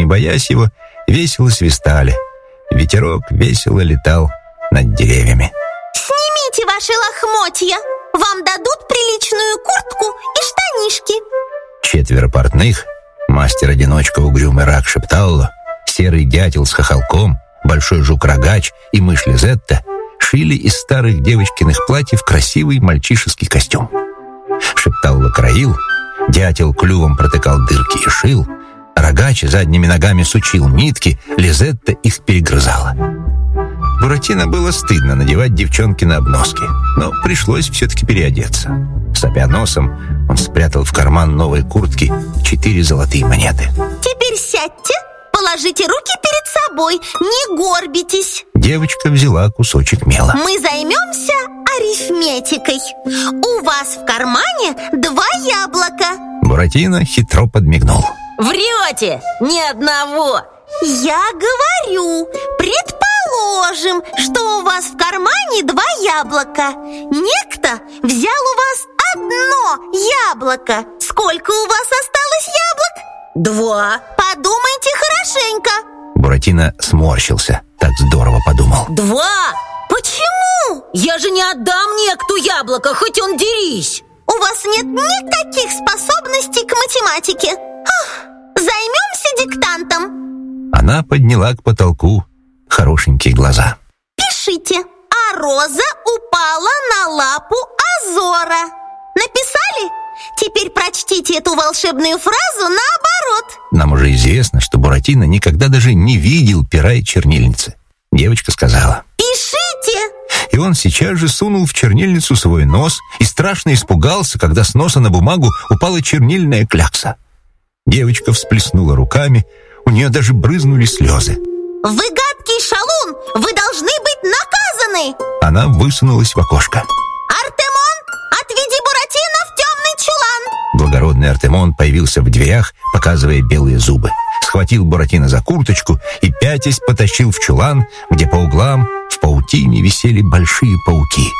боясь его, весело свистали. Ветерок весело летал над деревьями. «Снимите ваши лохмотья! Вам дадут приличную куртку и штанишки!» 4 портных, мастер-одиночка угрюмый рак Шепталло, серый дятел с хохолком, большой жук-рогач и мышь Лизетта шили из старых девочкиных платьев красивый мальчишеский костюм. Шепталло краил, дятел клювом протыкал дырки и шил, рогач задними ногами сучил нитки, Лизетта их перегрызала. Буратино было стыдно надевать девчонкины обноски, но пришлось все-таки переодеться. Сопя носом, он спрятал в карман новой куртки 4 золотые монеты. «Теперь сядьте, положите руки перед собой, не горбитесь!» Девочка взяла кусочек мела. «Мы займемся арифметикой. У вас в кармане 2 яблока!» Буратино хитро подмигнул. Врете! Ни одного! «Я говорю, предположим, что у вас в кармане 2 яблока. Некто взял у вас 1 яблоко. Сколько у вас осталось яблок?» 2. Подумайте хорошенько. Буратино сморщился. Так здорово подумал. 2? Почему? Я же не отдам Некту яблоко, хоть он дерись. У вас нет никаких способностей к математике. Займемся диктантом. Она подняла к потолку хорошенькие глаза. Пишите: «А роза упала на лапу Азора». Написали? Теперь прочтите эту волшебную фразу наоборот. Нам уже известно, что Буратино никогда даже не видел пера и чернильницы. Девочка сказала: «Пишите!» И он сейчас же сунул в чернильницу свой нос и страшно испугался, когда с носа на бумагу упала чернильная клякса. Девочка всплеснула руками, у нее даже брызнули слезы. «Вы гадкий шалун! Вы должны быть наказаны!» Она высунулась в окошко. «Артемон, отведи Буратино в темный чулан!» Благородный Артемон появился в дверях, показывая белые зубы. Схватил Буратино за курточку и, пятясь, потащил в чулан, где по углам в паутине висели большие пауки.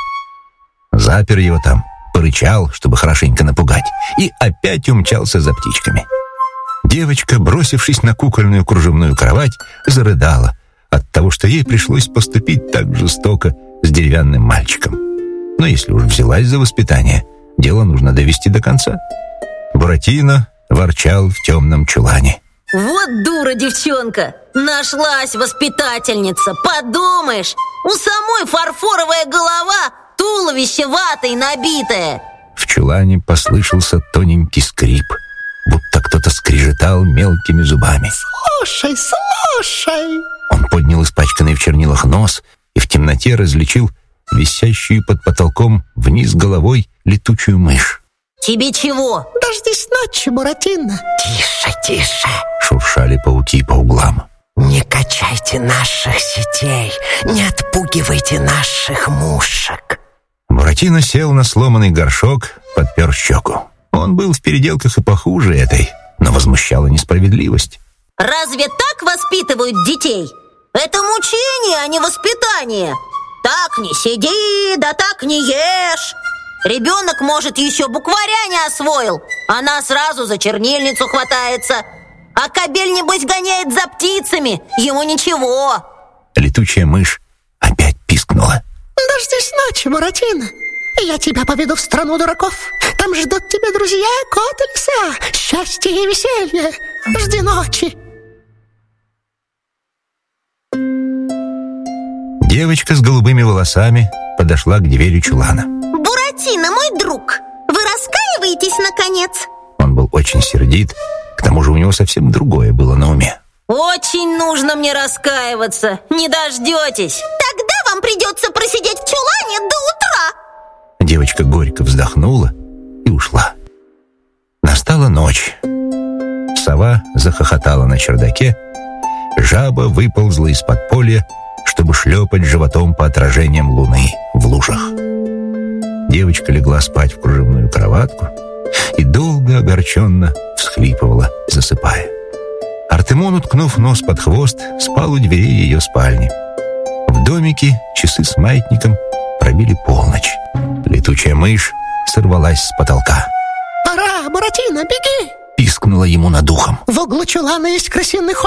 Запер его там, порычал, чтобы хорошенько напугать, и опять умчался за птичками. Девочка, бросившись на кукольную кружевную кровать, зарыдала от того, что ей пришлось поступить так жестоко с деревянным мальчиком. Но если уж взялась за воспитание, дело нужно довести до конца. Буратино ворчал в темном чулане. Вот дура девчонка! Нашлась воспитательница! Подумаешь, у самой фарфоровая голова, туловище ватой набитое. В чулане послышался тоненький скрип, будто кто-то скрежетал мелкими зубами. «Слушай, слушай!» Он поднял испачканный в чернилах нос и в темноте различил висящую под потолком вниз головой летучую мышь. Тебе чего? «Дождись ночи, Буратино!» Тише, тише! Шуршали пауки по углам. Не качайте наших сетей, не отпугивайте наших мушек. Буратино сел на сломанный горшок, подпер щеку. Он был в переделках и похуже этой, но возмущала несправедливость. Разве так воспитывают детей? Это мучение, а не воспитание. Так не сиди, да так не ешь. Ребенок, может, еще букваря не освоил. Она сразу за чернильницу хватается. А кобель, небось, гоняет за птицами. Ему ничего. Летучая мышь опять пискнула. «Дождись ночи, Буратино! Я тебя поведу в страну дураков. Там ждут тебя друзья, кот и лиса. Счастье и веселье. Жди ночи!» Девочка с голубыми волосами подошла к двери чулана. «Буратино, мой друг, вы раскаиваетесь, наконец?» Он был очень сердит, к тому же у него совсем другое было на уме. Очень нужно мне раскаиваться. Не дождетесь. Тогда вам придется просидеть в чулане до утра. Девочка горько вздохнула и ушла. Настала ночь. Сова захохотала на чердаке. Жаба выползла из подполья, чтобы шлепать животом по отражениям луны в лужах. Девочка легла спать в кружевную кроватку и долго огорченно всхлипывала, засыпая. Артемон, уткнув нос под хвост, спал у двери ее спальни. В домике часы с маятником пробили полночь. Летучая мышь сорвалась с потолка. «Пора, Буратино, беги!» Пискнула ему над ухом. «В углу чулана есть крысиный ход.